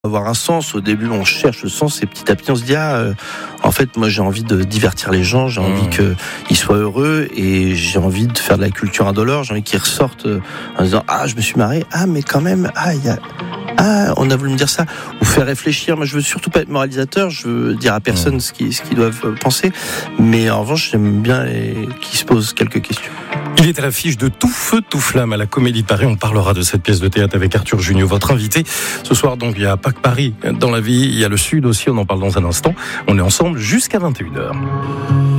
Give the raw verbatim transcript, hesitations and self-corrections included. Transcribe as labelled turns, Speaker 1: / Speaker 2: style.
Speaker 1: avoir un sens. Au début, on cherche le sens et petit à petit, on se dit ah, euh, en fait, moi, j'ai envie de divertir les gens, j'ai envie
Speaker 2: Mmh.
Speaker 1: qu'ils soient heureux et j'ai envie de faire de la culture indolore. J'ai envie qu'ils ressortent euh, en disant ah, je me suis marré, ah, mais quand même, ah, il y a ah, on a voulu me dire ça, ou faire réfléchir. Moi, je veux surtout pas être moralisateur. Je veux dire à personne ce qu'ils ce qu'ils doivent penser. Mais en revanche, j'aime bien les... qu'ils se posent quelques questions.
Speaker 2: Il est à l'affiche de Tout feu, tout flamme à la Comédie de Paris. On parlera de cette pièce de théâtre avec Arthur Jugnot, votre invité. Ce soir, donc, il y a pas que Paris dans la vie, il y a le Sud aussi, on en parle dans un instant. On est ensemble jusqu'à vingt et une heures.